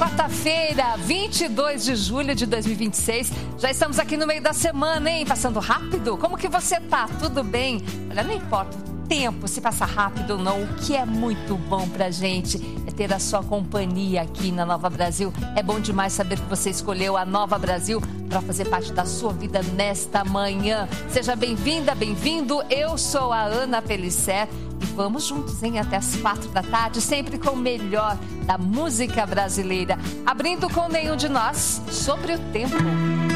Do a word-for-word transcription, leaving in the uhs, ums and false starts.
quarta-feira, vinte e dois de julho de dois mil e vinte e seis. Já estamos aqui no meio da semana, hein? Passando rápido. Como que você tá? Tudo bem? Olha, não importa o tempo, se passa rápido ou não. O que é muito bom pra gente é ter a sua companhia aqui na Nova Brasil. É bom demais saber que você escolheu a Nova Brasil para fazer parte da sua vida nesta manhã. Seja bem-vinda, bem-vindo. Eu sou a Ana Pellicer. E vamos juntos, hein? Até as quatro da tarde, sempre com o melhor da música brasileira. Abrindo com Nenhum de Nós, Sobre o Tempo.